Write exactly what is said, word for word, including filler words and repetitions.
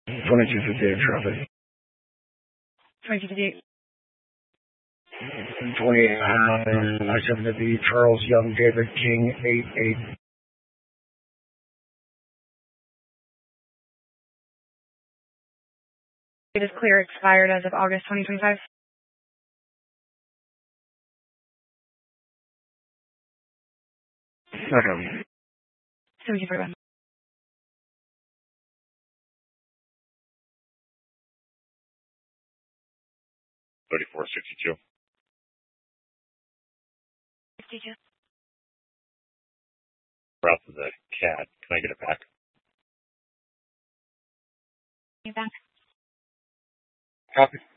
twenty-two fifty-eight traffic. twenty-two fifty-eight. twenty-eight, uh, I seventy, Charles Young, David King, eight eight. It is clear expired as of August twenty twenty-five. Okay. seventeen forty-one. thirty-four sixty-two. fifty-two. Route to the cat. Can I get it back? You back? Copy.